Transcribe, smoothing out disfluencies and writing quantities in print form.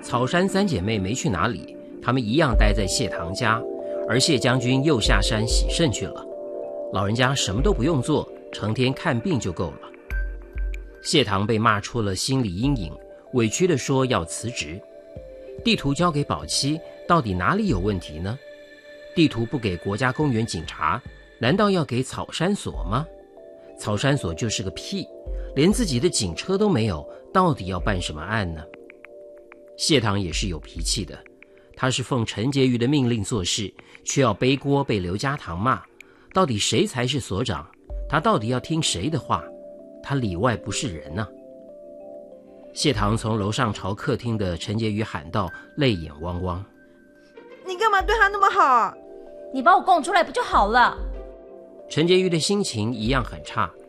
草山三姐妹没去哪里，她们一样待在谢堂家，而谢将军又下山洗肾去了。老人家什么都不用做，成天看病就够了。谢堂被骂出了心理阴影，委屈地说要辞职。地图交给保七，到底哪里有问题呢？地图不给国家公园警察，难道要给草山所吗？草山所就是个屁，连自己的警车都没有，到底要办什么案呢？谢堂也是有脾气的，他是奉陈洁瑜的命令做事，却要背锅被刘家堂骂，到底谁才是所长？他到底要听谁的话？他里外不是人啊！谢堂从楼上朝客厅的陈洁瑜喊道，泪眼汪汪。 你干嘛对他那么好？ 你把我供出来不就好了？ 陈洁瑜的心情一样很差，